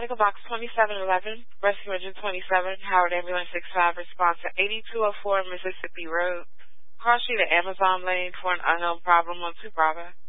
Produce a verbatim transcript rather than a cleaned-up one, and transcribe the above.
Medical Box twenty-seven eleven, Rescue Engine twenty-seven, Howard Ambulance six five, response to eighty-two oh four Mississippi Road. Cross street at Amazon Lane for an unknown problem on two Bravo.